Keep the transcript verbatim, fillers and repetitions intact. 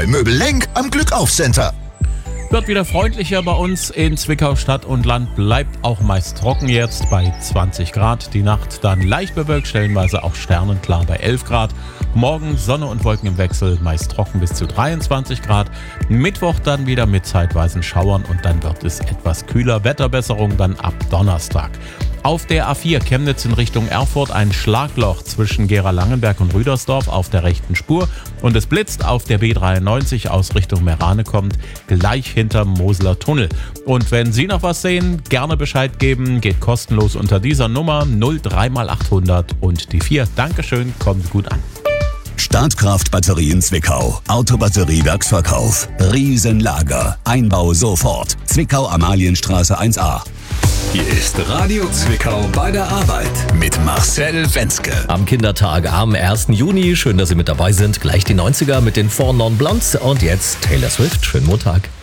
bei Möbel Lenk am Glückauf-Center. Wird wieder freundlicher bei uns in Zwickau Stadt und Land, bleibt auch meist trocken jetzt bei zwanzig Grad. Die Nacht dann leicht bewölkt, stellenweise auch sternenklar bei elf Grad. Morgen Sonne und Wolken im Wechsel, meist trocken bis zu dreiundzwanzig Grad. Mittwoch dann wieder mit zeitweisen Schauern und dann wird es etwas kühler. Wetterbesserung dann ab Donnerstag. Auf der A vier Chemnitz in Richtung Erfurt ein Schlagloch zwischen Gera-Langenberg und Rüdersdorf auf der rechten Spur und es blitzt auf der B dreiundneunzig aus Richtung Merane kommt, gleich hinterm Moseler Tunnel. Und wenn Sie noch was sehen, gerne Bescheid geben, geht kostenlos unter dieser Nummer null drei mal achthundert und die vier. Dankeschön, kommt gut an. Startkraft Batterien Zwickau. Autobatteriewerksverkauf. Riesenlager. Einbau sofort. Zwickau Amalienstraße eins a. Hier ist Radio Zwickau bei der Arbeit mit Marcel Wenzke. Am Kindertag am ersten Juni. Schön, dass Sie mit dabei sind. Gleich die neunziger mit den Four Non Blondes und jetzt Taylor Swift. Schönen Montag.